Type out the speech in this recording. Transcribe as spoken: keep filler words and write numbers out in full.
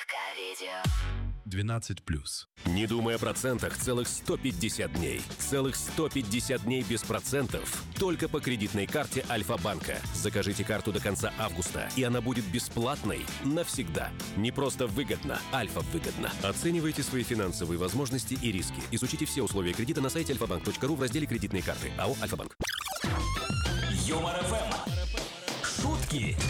двенадцать плюс. Не думай о процентах целых сто пятьдесят дней. Целых сто пятьдесят дней без процентов. Только по кредитной карте Альфа-банка. Закажите карту до конца августа, и она будет бесплатной навсегда. Не просто выгодно, Альфа выгодно. Оценивайте свои финансовые возможности и риски. Изучите все условия кредита на сайте альфа банк точка ру в разделе «Кредитные карты». АО «Альфа-банк». Юмор ФМ. Шутки